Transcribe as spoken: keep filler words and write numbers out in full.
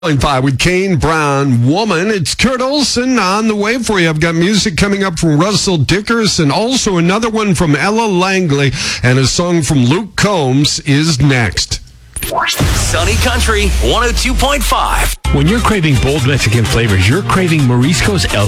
Five with Kane Brown, Woman. It's Kurt Olson on the way for you. I've got music coming up from Russell Dickers and also another one from Ella Langley, and a song from Luke Combs is next. Sunny Country one oh two point five. When you're craving bold Mexican flavors, you're craving Morisco's El